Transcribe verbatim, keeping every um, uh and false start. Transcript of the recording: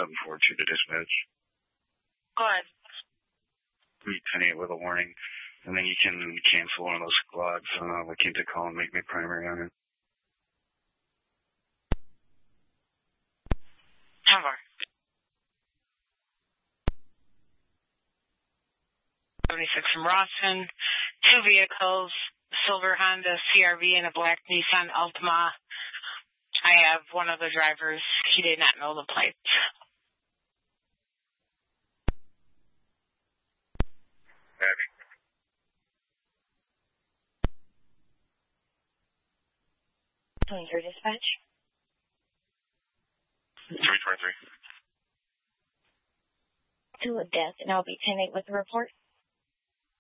seven four two to dispatch. Go ahead. ten eight with a warning. And then you can cancel one of those squads. Uh, look into call and make me primary on it. ten four. seventy-six from Rawson. Two vehicles, silver Honda C R V and a black Nissan Altima. I have one of the drivers. He did not know the plates. Heavy. twenty-three dispatch. three twenty-three. Two of death, and I'll be ten eight with the report.